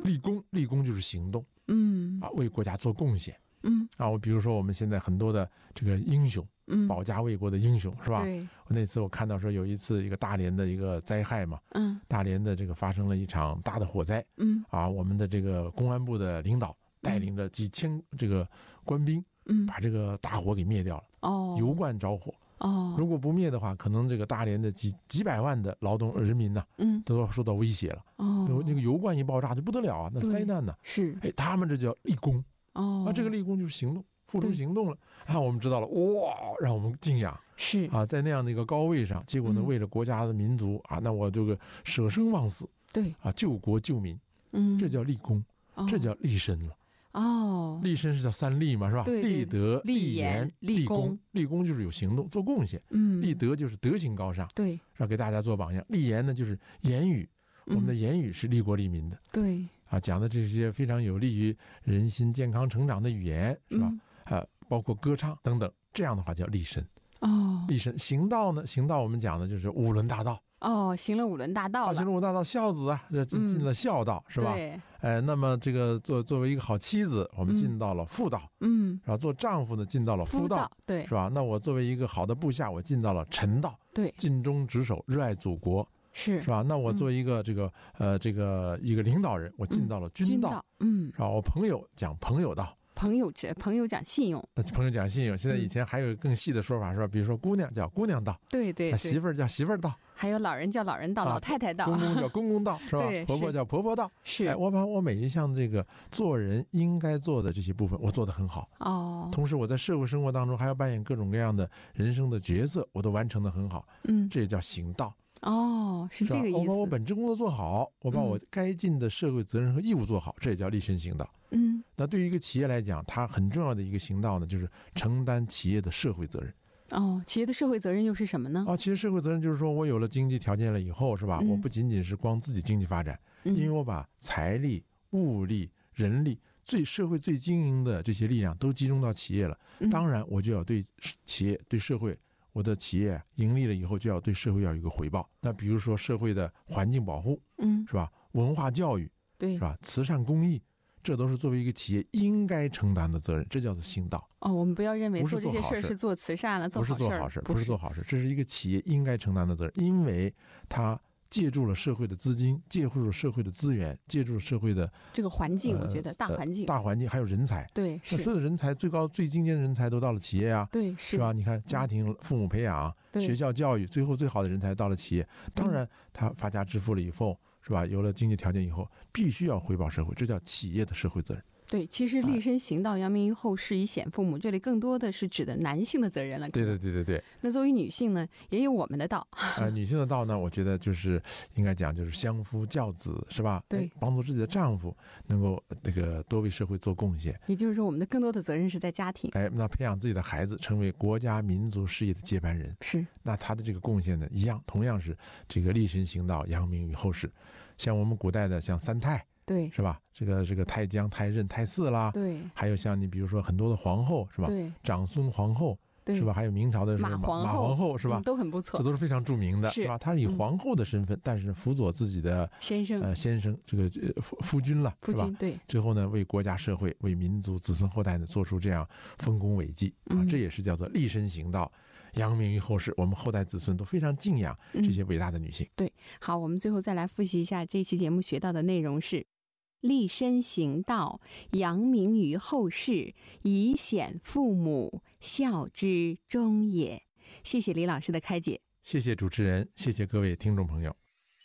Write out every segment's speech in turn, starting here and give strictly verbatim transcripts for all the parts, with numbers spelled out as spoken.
立功，立功就是行动， 嗯啊，为国家做贡献。 嗯啊，我比如说我们现在很多的这个英雄， 嗯， 保家卫国的英雄，是吧？ 对， 我那次我看到说有一次一个大连的一个灾害嘛， 嗯大连的这个发生了一场大的火灾， 嗯啊，我们的这个公安部的领导带领着几千这个官兵， 嗯， 把这个大火给灭掉了， 哦， 油罐着火。 哦， 如果不灭的话，可能这个大连的几几百万的劳动人民呢， 嗯， 都要受到威胁了。 哦， 那个油罐一爆炸就不得了啊，那灾难呢？ 是， 哎，他们这叫立功。 哦， 啊，这个立功就是行动，付出行动了啊，我们知道了，哇，让我们敬仰。 是啊，在那样的一个高位上，结果呢， 嗯为了国家的民族啊，那我这个舍生忘死， 对啊，救国救民， 嗯， 这叫立功， 哦这叫立身了。 哦， 立身是叫三立嘛，是吧？ 对对立德、 立言言、 立功功。立功就是有行动，做贡献； 嗯， 立德就是德行高尚， 对， 要给大家做榜样。立言呢，就是言语，我们的嗯言语是利国利民的。 对， 啊，讲的这些非常有利于人心健康成长的语言，是吧？ 嗯、 啊，包括歌唱等等，这样的话叫立身。 哦， 立身。行道呢？行道我们讲的就是五伦大道。 哦，行了五伦大道了， 啊、行了五伦大道，孝子啊，这进了孝道、嗯、是吧？ 对。 哎，那么这个作作为一个好妻子，我们进到了妇道， 嗯， 然后做丈夫呢，进到了夫道， 对， 是吧？那我作为一个好的部下，我进到了臣道， 对， 尽忠职守，热爱祖国。 是是吧？那我作为一个这个、嗯、呃这个一个领导人，我进到了军道， 嗯， 是吧？我朋友讲朋友道， 朋友朋友讲信用， 朋友讲信用。现在以前还有更细的说法，是吧？比如说姑娘叫姑娘道， 对对对， 媳妇儿叫媳妇儿道， 还有老人叫老人道，啊、老太太道， 公公叫公公道，是吧？婆婆叫婆婆道， 是。 哎，我把我每一项这个做人应该做的这些部分，我做得很好。 哦。 同时我在社会生活当中还要扮演各种各样的人生的角色，我都完成得很好。 嗯， 这也叫行道。 哦，是这个意思。 我把我本职工作做好，我把我该尽的社会责任和义务做好，嗯、这也叫立身行道。 嗯， 那对于一个企业来讲，它很重要的一个行道呢，就是承担企业的社会责任。 哦，企业的社会责任又是什么呢？ 啊，企业社会责任就是说我有了经济条件了以后，是吧？ 嗯、 我不仅仅是光自己经济发展，嗯、因为我把财力、物力、人力最社会最精英的这些力量都集中到企业了， 嗯、 当然我就要对企业、对社会。我的企业盈利了以后，就要对社会要有一个回报。那比如说社会的环境保护， 嗯， 是吧？文化教育， 对， 是吧？慈善公益，这都是作为一个企业应该承担的责任，这叫做行道。 哦，我们不要认为做这些事是做慈善了， 不是做好事，不是做好事，这是一个企业应该承担的责任，因为它借助了社会的资金，借助了社会的资源，借助了社会的这个环境，呃、我觉得大环境、 呃、大环境还有人才， 对，是所有的人才最高最精尖的人才都到了企业啊， 对，是, 是吧？你看家庭、父母培养、学校教育，最后最好的人才到了企业。当然，他发家致富了以后，是吧？有了经济条件以后，必须要回报社会，这叫企业的社会责任。 对，其实立身行道，扬名于后世，以显父母，这里更多的是指的男性的责任了。 对对对对对。 那作为女性呢，也有我们的道。 呃，女性的道呢，我觉得就是应该讲就是相夫教子，是吧？ 对， 帮助自己的丈夫能够那个多为社会做贡献。 也就是说，我们的更多的责任是在家庭。 哎，那培养自己的孩子成为国家民族事业的接班人， 是。 那他的这个贡献呢，一样，同样是这个立身行道，扬名于后世。像我们古代的像三太。 对， 是吧？这个这个太姜、太任、太姒啦， 对， 还有像你比如说很多的皇后，是吧？ 对， 长孙皇后，是吧？还有明朝的马皇后， 马皇后是吧、 嗯？都很不错， 这都是非常著名的， 是, 是吧？她是以皇后的身份，嗯、但是辅佐自己的先生， 呃，先生这个呃夫夫君了， 夫君对。 最后呢，为国家社会、为民族子孙后代呢，做出这样丰功伟绩啊！ 嗯、 这也是叫做立身行道，扬名于后世。我们后代子孙都非常敬仰这些伟大的女性。 嗯、对，好，我们最后再来复习一下这期节目学到的内容是。立身行道，扬名于后世，以显父母，孝之终也。谢谢李老师的开解。 谢谢主持人，谢谢各位听众朋友。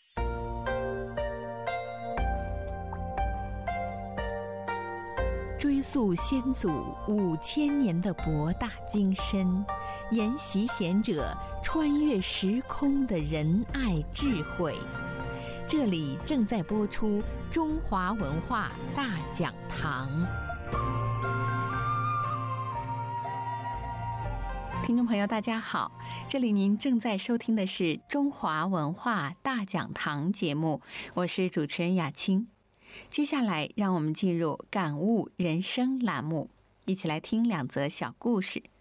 追溯先祖五千年的博大精深，研习贤者穿越时空的仁爱智慧。这里正在播出中华文化大讲堂。 听众朋友大家好，这里您正在收听的是中华文化大讲堂节目，我是主持人雅青。接下来让我们进入感悟人生栏目，一起来听两则小故事。